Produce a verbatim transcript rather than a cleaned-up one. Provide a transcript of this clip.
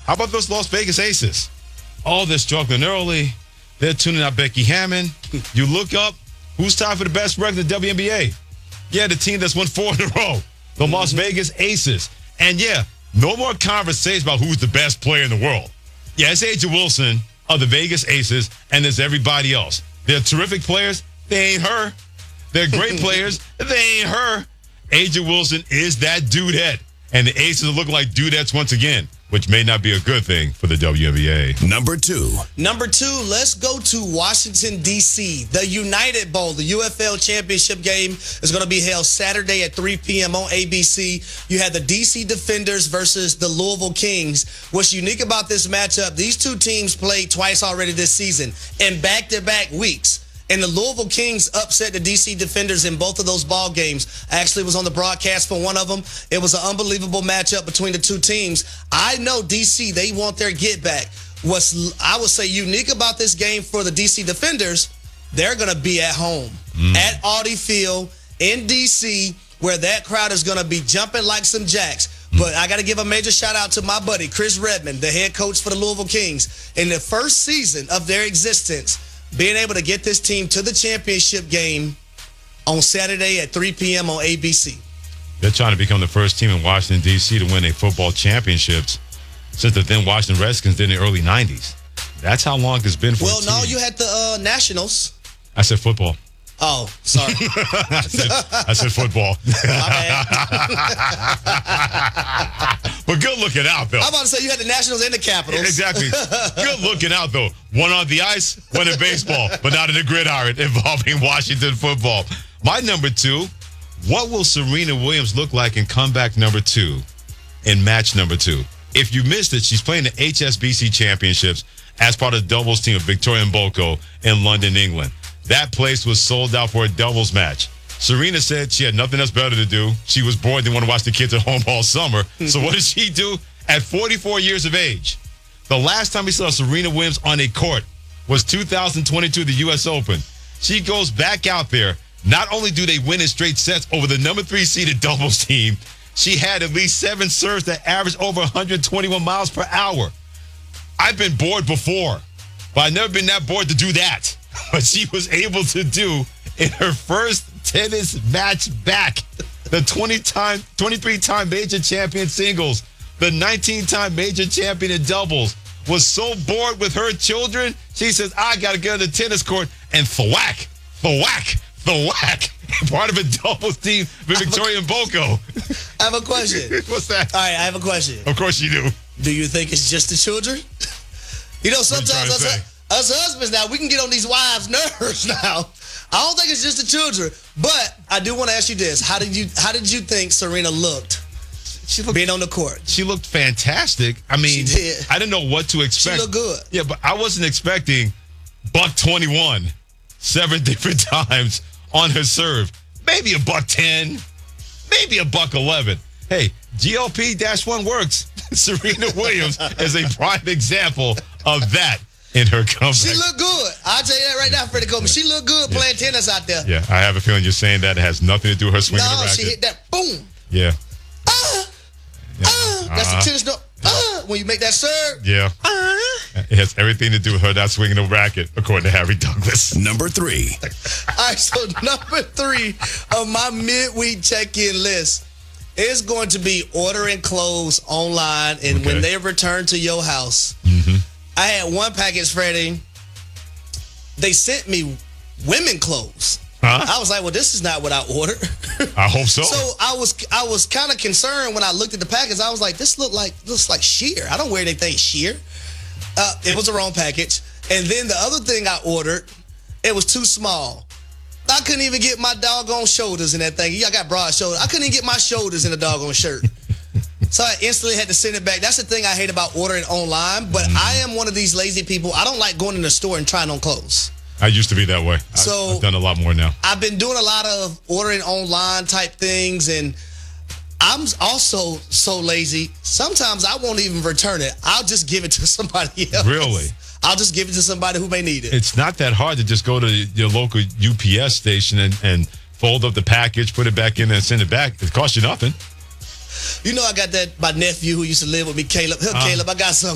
How about those Las Vegas Aces? Oh, they're struggling early. They're tuning out Becky Hammon. You look up, who's tied for the best record in the W N B A? Yeah, the team that's won four in a row. The mm-hmm. Las Vegas Aces. And yeah, no more conversation about who's the best player in the world. Yeah, it's A'ja Wilson of the Vegas Aces, and there's everybody else. They're terrific players. They ain't her. They're great players. They ain't her. A'ja Wilson is that dudette. And the Aces are looking like dudettes once again, which may not be a good thing for the W N B A. Number two. Number two, let's go to Washington, D C The United Bowl, the U F L Championship game, is going to be held Saturday at three p.m. on A B C. You have the D C Defenders versus the Louisville Kings. What's unique about this matchup, these two teams played twice already this season in back-to-back weeks. And the Louisville Kings upset the D C Defenders in both of those ball games. I actually was on the broadcast for one of them. It was an unbelievable matchup between the two teams. I know D C, they want their get back. What's, I would say, unique about this game for the D C Defenders, they're going to be at home mm. at Audi Field in D C, where that crowd is going to be jumping like some jacks. Mm. But I got to give a major shout out to my buddy, Chris Redmond, the head coach for the Louisville Kings. In the first season of their existence, being able to get this team to the championship game on Saturday at three p.m. on A B C. They're trying to become the first team in Washington, D C to win a football championships since the then Washington Redskins did in the early nineties. That's how long it's been for Well, a team. no, you had the uh, Nationals. I said football. Oh, sorry. I, said, I said football. But good looking out, though. I'm about to say you had the Nationals and the Capitals. Exactly. Good looking out, though. One on the ice, one in baseball, but not in the gridiron involving Washington football. My number two, what will Serena Williams look like in comeback number two in match number two? If you missed it, she's playing the H S B C Championships as part of the doubles team of Victoria Mboko in London, England. That place was sold out for a doubles match. Serena said she had nothing else better to do. She was bored, didn't want to watch the kids at home all summer. So what did she do? At forty-four years of age, the last time we saw Serena Williams on a court was two thousand twenty-two, the U S Open. She goes back out there. Not only do they win in straight sets over the number three seeded doubles team, she had at least seven serves that averaged over one hundred twenty-one miles per hour. I've been bored before, but I've never been that bored to do that. What she was able to do in her first tennis match back. The twenty-time, twenty-three-time major champion singles, the nineteen-time major champion in doubles, was so bored with her children, she says, I got to get on the tennis court and thwack, thwack, thwack. Part of a doubles team with Victoria Mboko. I have a question. What's that? All right, I have a question. Of course you do. Do you think it's just the children? You know, sometimes us, us husbands now, we can get on these wives' nerves now. I don't think it's just the children. But I do want to ask you this. How did you how did you think Serena looked, she looked being on the court? She looked fantastic. I mean, she did. I didn't know what to expect. She looked good. Yeah, but I wasn't expecting buck twenty-one seven different times on her serve. Maybe a buck ten, maybe a buck eleven. Hey, G L P one works. Serena Williams is a prime example of that in her comeback. She looked good. I'll tell you that right now, Freddie Coleman. She looked good yeah. playing tennis out there. Yeah, I have a feeling you're saying that it has nothing to do with her swinging no, the racket. No, she hit that boom. Yeah. Ah, yeah. ah. That's uh-huh. the tennis note. Ah, when you make that serve. Yeah. Ah. It has everything to do with her not swinging the racket, according to Harry Douglas. Number three. All right, so number three of my midweek check-in list is going to be ordering clothes online, and okay. when they return to your house, mm-hmm. I had one package, Freddie. They sent me women clothes. Huh? I was like, well, this is not what I ordered. I hope so. So I was I was kind of concerned when I looked at the package. I was like, this look like looks like sheer. I don't wear anything sheer. Uh, it was the wrong package. And then the other thing I ordered, it was too small. I couldn't even get my doggone shoulders in that thing. Yeah, I got broad shoulders. I couldn't even get my shoulders in a doggone shirt. So I instantly had to send it back. That's the thing I hate about ordering online, but mm. I am one of these lazy people. I don't like going in the store and trying on clothes. I used to be that way. So I've done a lot more now. I've been doing a lot of ordering online type things, and I'm also so lazy. Sometimes I won't even return it. I'll just give it to somebody else. Really? I'll just give it to somebody who may need it. It's not that hard to just go to your local U P S station and, and fold up the package, put it back in, and send it back. It costs you nothing. You know, I got that, my nephew who used to live with me, Caleb. Hey, uh, Caleb, I got some